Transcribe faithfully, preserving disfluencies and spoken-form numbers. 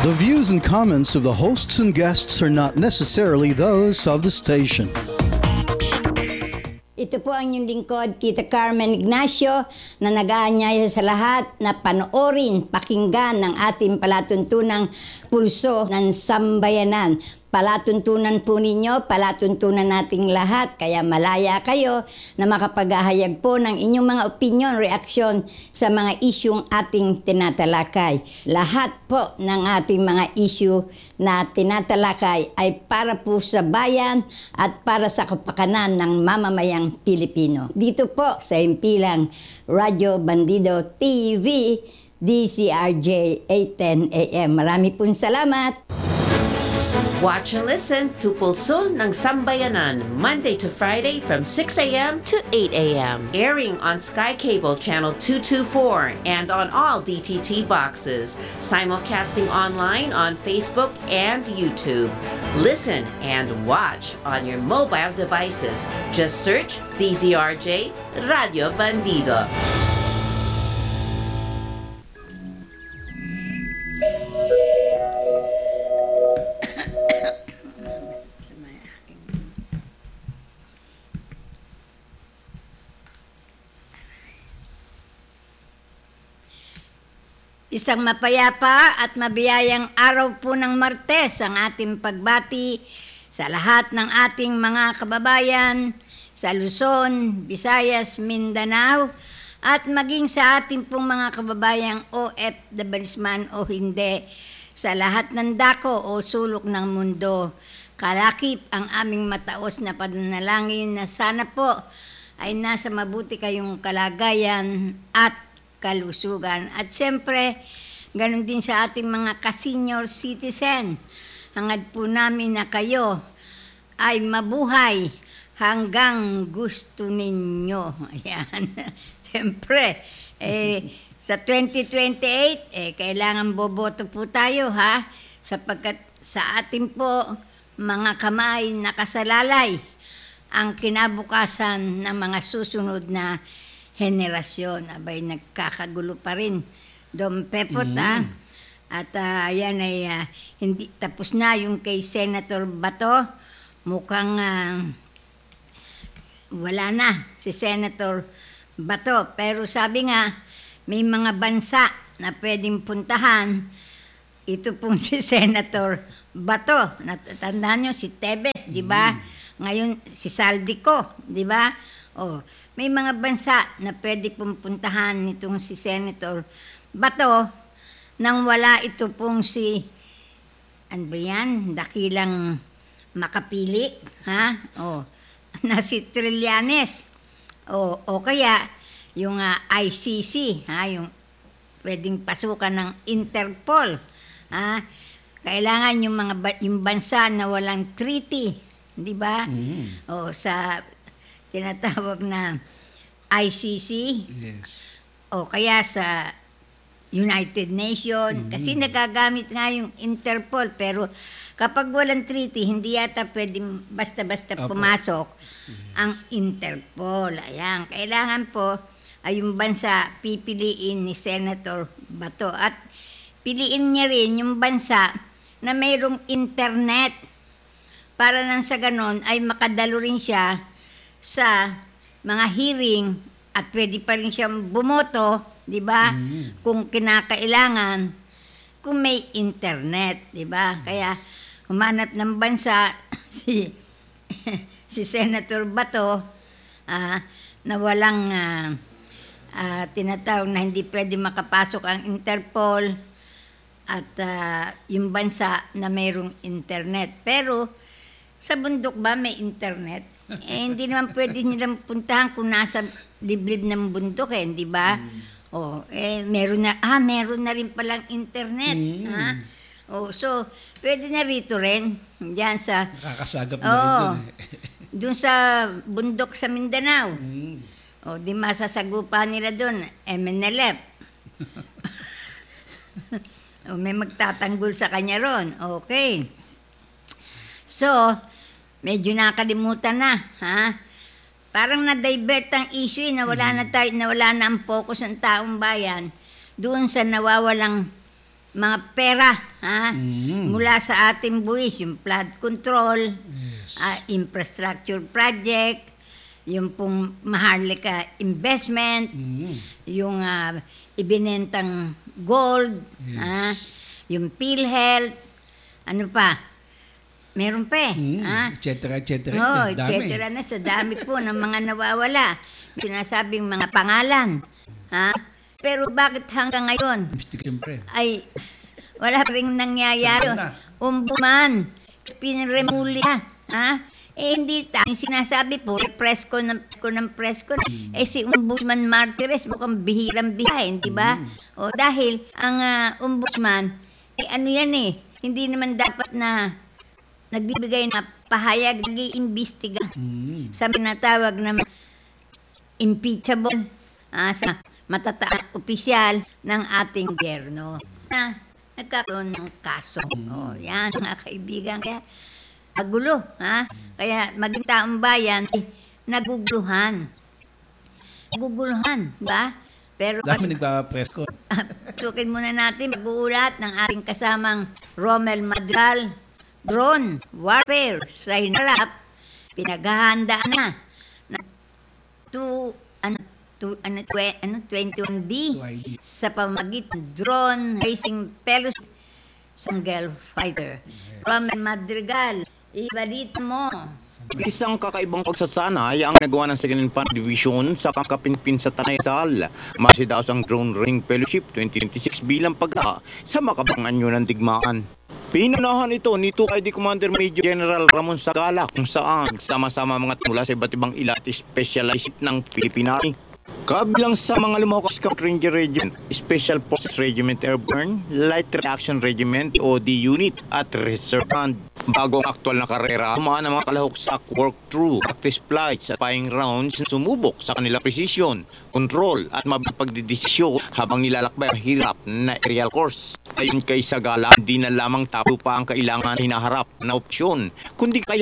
The views and comments of the hosts and guests are not necessarily those of the station. Ito po ang inyong lingkod, Tita Carmen Ignacio, na nag-aanyaya sa lahat na panoorin, pakinggan ng ating palatuntunang pulso ng sambayanan. Palatuntunan po ninyo, palatuntunan nating lahat, kaya malaya kayo na makapaghahayag po ng inyong mga opinion, reaksyon sa mga isyung ating tinatalakay. Lahat po ng ating mga issue na tinatalakay ay para po sa bayan at para sa kapakanan ng mamamayang Pilipino. Dito po sa himpilang Radyo Bandido T V, D C R J eight ten A M. Marami pong salamat! Watch and listen to Pulso ng Sambayanan, Monday to Friday from six a.m. to eight a.m. Airing on Sky Cable Channel two twenty-four and on all D T T boxes. Simulcasting online on Facebook and YouTube. Listen and watch on your mobile devices. Just search D Z R J Radio Bandido. Isang mapayapa at mabiyayang araw po ng Martes ang ating pagbati sa lahat ng ating mga kababayan sa Luzon, Visayas, Mindanao at maging sa ating pong mga kababayang O F W man o hindi sa lahat ng dako o sulok ng mundo. Kalakip ang aming mataos na pananalangin na sana po ay nasa mabuti kayong kalagayan at kalusugan. At siyempre, ganun din sa ating mga ka-senior citizen. Hangad po namin na kayo ay mabuhay hanggang gusto ninyo. Ayan. Siyempre, eh, sa twenty twenty-eight, eh, kailangan boboto po tayo, ha? Sapagkat sa ating po mga kamay nakasalalay ang kinabukasan ng mga susunod na henerasyon. Abay, nagkakagulo pa rin. Dom Pepot, mm. ah. At uh, yan ay uh, hindi tapos na yung kay Senator Bato. Mukhang uh, wala na si Senator Bato. Pero sabi nga, may mga bansa na pwedeng puntahan. Ito pong si Senator Bato. Natatandaan nyo si Tebes, di ba? Mm. Ngayon si Saldico, di ba? Oh, may mga bansa na pwede pong puntahan nitong si Senator Bato nang wala ito pong si, ano ba yan, dakilang makapili, ha? Oh, na si Trillanes. O, o kaya, yung uh, I C C, ha? Yung pwedeng pasukan ng Interpol, ha? Kailangan yung mga yung bansa na walang treaty, di ba? Mm. O, sa tinatawag na I C C. Yes. O kaya sa United Nations. Mm-hmm. Kasi nagagamit nga yung Interpol. Pero kapag walang treaty, hindi yata pwedeng basta-basta Opo. pumasok yes. ang Interpol. Ayan. Kailangan po ay yung bansa pipiliin ni Senator Bato. At piliin niya rin yung bansa na mayroong internet. Para nang sa ganon ay makadalo rin siya sa mga hearing at pwede pa rin siyang bumoto, di ba? Mm. Kung kinakailangan, kung may internet, di ba? Mm. Kaya humanap ng bansa si si Senator Bato uh, na walang uh, uh, tinatawag na hindi pwede makapasok ang Interpol at uh, yung bansa na mayroong internet. Pero sa bundok ba may internet? Eh, hindi naman pwede nilang puntahan kung nasa liblib ng bundok eh, di ba? Mm. Oh, eh, meron na, ah, meron na rin palang internet. Mm. Ha? Oh, so, pwede na rito rin. Diyan sa... Nakakasagap na oh, rin dun eh. Doon sa bundok sa Mindanao. Mm. Oh, di masasagupa nila doon, M N L F. Oh, may magtatanggol sa kanya ron. Okay. So, medyo nakalimutan na, ha? Parang na-divert ang issue, nawala na tayo, nawala na ang focus ng taong bayan doon sa nawawalang mga pera ha? Mm. Mula sa ating buwis, yung flood control, ah, infrastructure project, yung pong Maharlika investment, Mm. yung ah, ibinentang gold, ha? Yung PhilHealth, ano pa? Meron pa eh. Mm. ha? Et cetera, et cetera. Oo, Ang et dami. cetera na sa dami po ng mga nawawala. Sinasabing mga pangalan. Ha? Pero bakit hanggang ngayon Mystic, siyempre. ay wala ring nangyayari? Sabi na. Ombudsman, pinremulya. Ha? Eh hindi tayong sinasabi po, press ko ng press ko ng press ko. Hmm. Eh si Ombudsman Martires mukhang bihirang bihain, di ba? Hmm. O dahil ang ah, Ombudsman, eh ano yan eh, hindi naman dapat na nagbibigay na pahayag, nag-iimbestiga Mm. sa tinatawag na impeachable ah, sa matataang opisyal ng ating gobyerno na nagkaroon ng kaso. Oh, yan mga kaibigan. Kaya magulo, ha? Kaya maging taong bayan, eh, naguguluhan. Naguguluhan, ba? Pero Dami nagpa-press ko. sukin muna natin mag-uulat ng ating kasamang Romel Madral. Drone warfare sa hinarap, pinaghahandaan na na to, ano, to, ano, twe, ano, twenty-one D two I D. sa pamagitan drone racing fellowship Sanggel Fighter. Romel Madrigal, ibalita mo. Isang kakaibang pagsasanay ang nagawa ng second Pan Division sa kakapinpin sa Tanay Rizal. Masidaos ang Drone Ring Fellowship twenty twenty-six bilang pagda sa makabang anyo ng digmaan. Pinunahan ito ni two I D Commander Major General Ramon Sagala kung saan sama-sama mga mula sa iba't ibang ilat specialized ng Pilipinas. Kabilang sa mga lumahok Scout Ranger Regiment, Special Forces Regiment Airborne, Light Reaction Regiment o D-Unit at Reserve Band. Bago ang aktual na karera, umaan ang mga kalahok sa work-through, practice flights at flying rounds sumubok sa kanilang precision, control at mapagdidesisyon habang nilalakbay ang hirap na aerial course. Ayon kay Sagala, hindi na lamang tabo pa ang kailangan hinaharap na opsyon, kundi kaya